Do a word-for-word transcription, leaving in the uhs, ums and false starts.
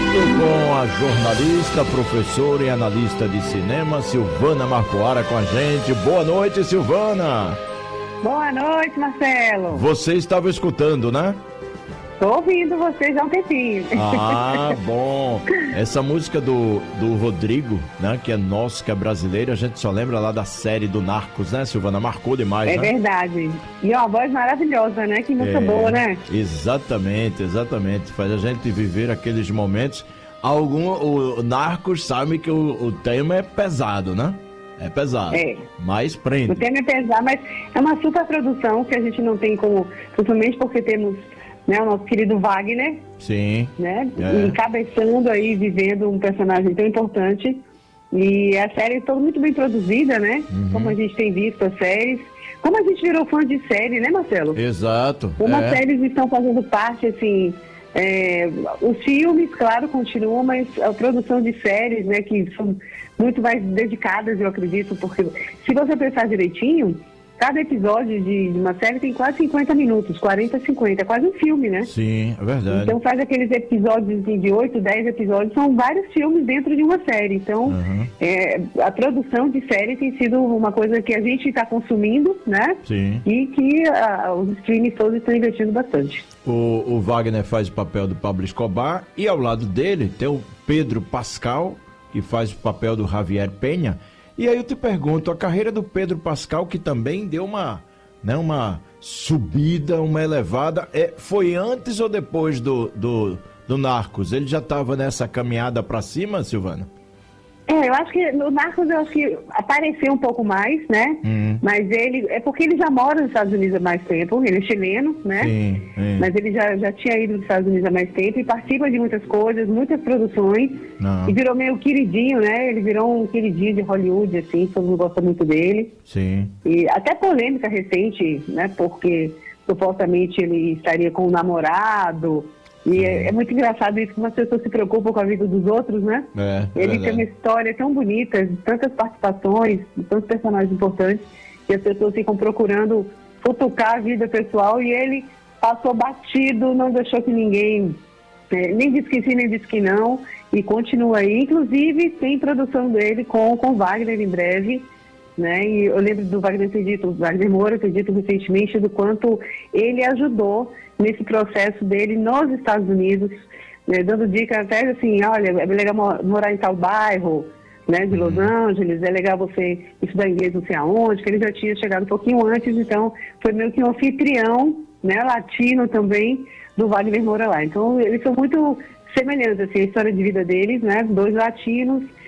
Com a jornalista, professora e analista de cinema, Silvana Marcoara com a gente. Boa noite, Silvana. Boa noite, Marcelo. Você estava escutando, né? Tô ouvindo vocês há um tempinho. Ah, bom. Essa música do, do Rodrigo, né, que é nosso, que é brasileiro, a gente só lembra lá da série do Narcos, né, Silvana? Marcou demais, é né? É verdade. E uma voz maravilhosa, né? Que música é, boa, né? Exatamente, exatamente. Faz a gente viver aqueles momentos. Algum, o Narcos sabe que o, o tema é pesado, né? É pesado. É. Mas prende. O tema é pesado, mas é uma super produção que a gente não tem como, principalmente porque temos, né, o nosso querido Wagner. Sim. Né? É. Encabeçando aí, vivendo um personagem tão importante. E a série é toda muito bem produzida, né? Uhum. Como a gente tem visto as séries. Como a gente virou fã de série, né, Marcelo? Exato. Como é. as séries estão fazendo parte, assim... É, os filmes, claro, continuam, mas a produção de séries, né, que são muito mais dedicadas, eu acredito, porque se você pensar direitinho, cada episódio de, de uma série tem quase cinquenta minutos, quarenta, cinquenta, é quase um filme, né? Sim, é verdade. Então faz aqueles episódios assim, de oito, dez episódios, são vários filmes dentro de uma série. Então, uhum. é, a produção de série tem sido uma coisa que a gente está consumindo, né? Sim. E que a, os streams todos estão investindo bastante. O, o Wagner faz o papel do Pablo Escobar e ao lado dele tem o Pedro Pascal, que faz o papel do Javier Penha. E aí eu te pergunto, a carreira do Pedro Pascal, que também deu uma, né, uma subida, uma elevada, é, foi antes ou depois do, do, do Narcos? Ele já estava nessa caminhada para cima, Silvana? É, eu acho que no Narcos eu acho que apareceu um pouco mais, né? Hum. Mas ele, é porque ele já mora nos Estados Unidos há mais tempo, ele é chileno, né? Sim, sim. Mas ele já, já tinha ido nos Estados Unidos há mais tempo e participa de muitas coisas, muitas produções. Não. E virou meio queridinho, né? Ele virou um queridinho de Hollywood, assim, todo mundo gosta muito dele. Sim. E até polêmica recente, né? Porque supostamente ele estaria com um namorado. E é, é muito engraçado isso, como as pessoas se preocupam com a vida dos outros, né? É, é ele verdade. tem uma história tão bonita, de tantas participações, de tantos personagens importantes, que as pessoas ficam procurando futucar a vida pessoal e ele passou batido, não deixou que ninguém, é, nem disse que sim, nem disse que não, e continua aí. Inclusive, tem produção dele com o Wagner em breve, né? E eu lembro do Wagner ter dito, Wagner Moura ter dito recentemente do quanto ele ajudou nesse processo dele nos Estados Unidos, né, dando dica até assim, olha, é legal morar em tal bairro, né, de Los Angeles, é legal você estudar inglês não sei aonde, que ele já tinha chegado um pouquinho antes, então foi meio que um anfitrião, né, latino também, do Wagner Moura lá. Então eles são muito semelhantes, assim, a história de vida deles, né, dois latinos,